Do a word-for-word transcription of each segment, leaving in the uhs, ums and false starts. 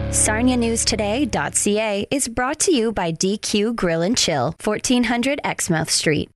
Sarnia News Today dot C A is brought to you by D Q Grill and Chill, fourteen hundred Exmouth Street.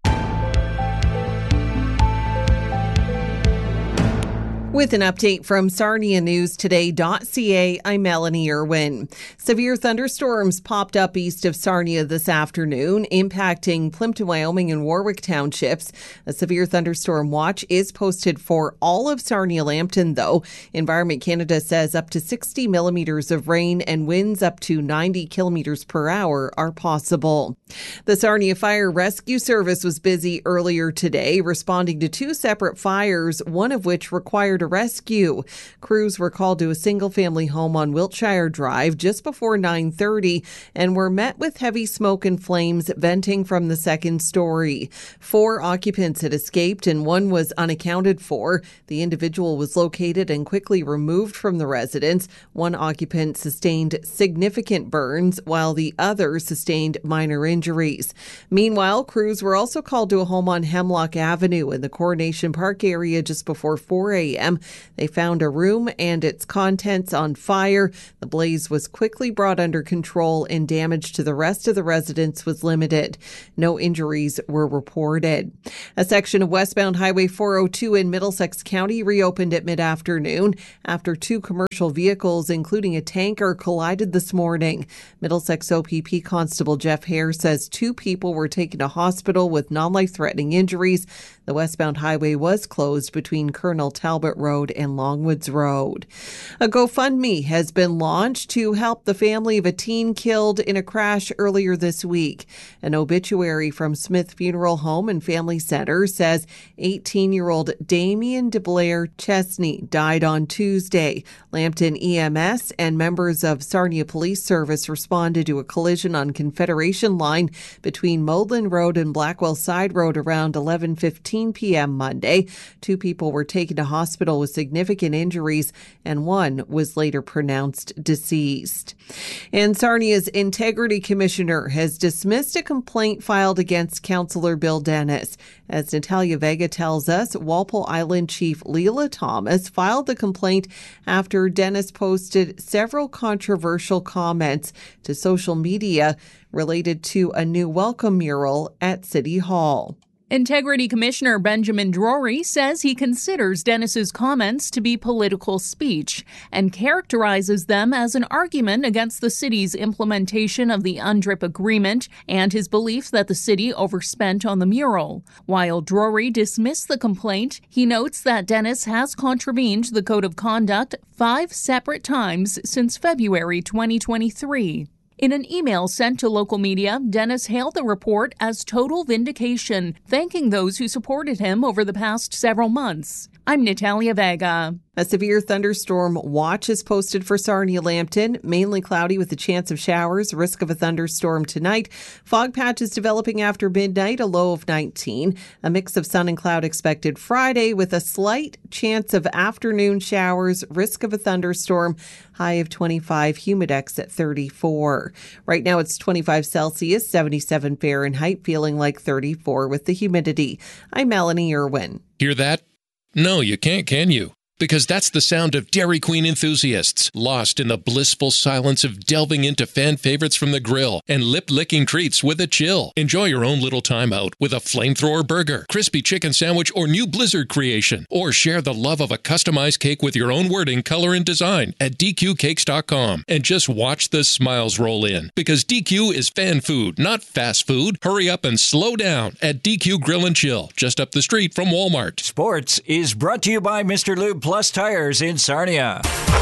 With an update from Sarnia News Today dot C A, I'm Melanie Irwin. Severe thunderstorms popped up east of Sarnia this afternoon, impacting Plimpton, Wyoming and Warwick townships. A severe thunderstorm watch is posted for all of Sarnia-Lambton, though. Environment Canada says up to sixty millimeters of rain and winds up to ninety kilometers per hour are possible. The Sarnia Fire Rescue Service was busy earlier today, responding to two separate fires, one of which required a rescue. Crews were called to a single-family home on Wiltshire Drive just before nine thirty and were met with heavy smoke and flames venting from the second story. Four occupants had escaped and one was unaccounted for. The individual was located and quickly removed from the residence. One occupant sustained significant burns while the other sustained minor injuries. Meanwhile, crews were also called to a home on Hemlock Avenue in the Coronation Park area just before four a.m. They found a room and its contents on fire. The blaze was quickly brought under control and damage to the rest of the residents was limited. No injuries were reported. A section of westbound Highway four oh two in Middlesex County reopened at mid-afternoon after two commercial vehicles, including a tanker, collided this morning. Middlesex O P P Constable Jeff Hare says two people were taken to hospital with non-life-threatening injuries. The westbound highway was closed between Colonel Talbot Road and Longwoods Road. A GoFundMe has been launched to help the family of a teen killed in a crash earlier this week. An obituary from Smith Funeral Home and Family Center says eighteen-year-old Damien DeBlair Chesney died on Tuesday. Lambton E M S and members of Sarnia Police Service responded to a collision on Confederation Line between Maudlin Road and Blackwell Side Road around eleven fifteen p.m. Monday. Two people were taken to hospital with significant injuries, and one was later pronounced deceased. And Sarnia's Integrity Commissioner has dismissed a complaint filed against Councillor Bill Dennis. As Natalia Vega tells us, Walpole Island Chief Leila Thomas filed the complaint after Dennis posted several controversial comments to social media related to a new welcome mural at City Hall. Integrity Commissioner Benjamin Drury says he considers Dennis's comments to be political speech and characterizes them as an argument against the city's implementation of the UNDRIP agreement and his belief that the city overspent on the mural. While Drury dismissed the complaint, he notes that Dennis has contravened the Code of Conduct five separate times since February twenty twenty-three. In an email sent to local media, Dennis hailed the report as total vindication, thanking those who supported him over the past several months. I'm Natalia Vega. A severe thunderstorm watch is posted for Sarnia-Lambton. Mainly cloudy with a chance of showers. Risk of a thunderstorm tonight. Fog patches developing after midnight, a low of nineteen. A mix of sun and cloud expected Friday with a slight chance of afternoon showers. Risk of a thunderstorm. High of twenty-five. Humidex at thirty-four. Right now it's twenty-five Celsius, seventy-seven Fahrenheit, feeling like thirty-four with the humidity. I'm Melanie Irwin. Hear that? No, you can't, can you? Because that's the sound of Dairy Queen enthusiasts, lost in the blissful silence of delving into fan favorites from the grill and lip-licking treats with a chill. Enjoy your own little time out with a flamethrower burger, crispy chicken sandwich, or new Blizzard creation. Or share the love of a customized cake with your own wording, color, and design at d q cakes dot com. And just watch the smiles roll in. Because D Q is fan food, not fast food. Hurry up and slow down at D Q Grill and Chill, just up the street from Walmart. Sports is brought to you by Mister Lube Plus Tires in Sarnia.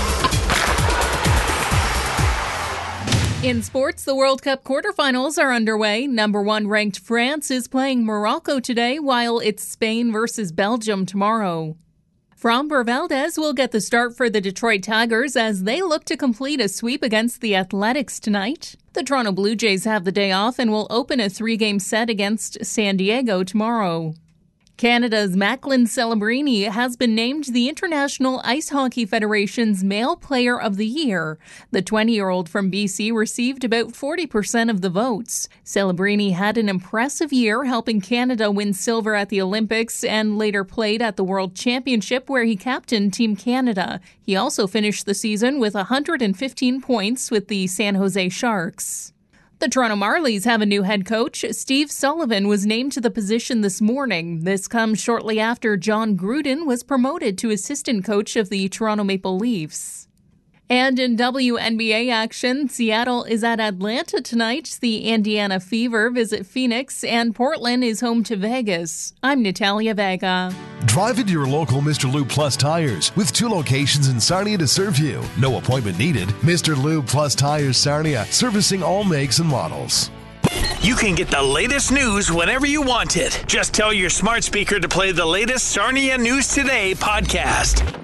In sports, the World Cup quarterfinals are underway. Number one ranked France is playing Morocco today, while it's Spain versus Belgium tomorrow. Framber Valdez will get the start for the Detroit Tigers as they look to complete a sweep against the Athletics tonight. The Toronto Blue Jays have the day off and will open a three-game set against San Diego tomorrow. Canada's Macklin Celebrini has been named the International Ice Hockey Federation's Male Player of the Year. The twenty-year-old from B C received about forty percent of the votes. Celebrini had an impressive year, helping Canada win silver at the Olympics and later played at the World Championship, where he captained Team Canada. He also finished the season with one hundred fifteen points with the San Jose Sharks. The Toronto Marlies have a new head coach. Steve Sullivan was named to the position this morning. This comes shortly after John Gruden was promoted to assistant coach of the Toronto Maple Leafs. And in W N B A action, Seattle is at Atlanta tonight. The Indiana Fever visit Phoenix, and Portland is home to Vegas. I'm Natalia Vega. Drive into your local Mister Lube Plus Tires with two locations in Sarnia to serve you. No appointment needed. Mister Lube Plus Tires Sarnia, servicing all makes and models. You can get the latest news whenever you want it. Just tell your smart speaker to play the latest Sarnia News Today podcast.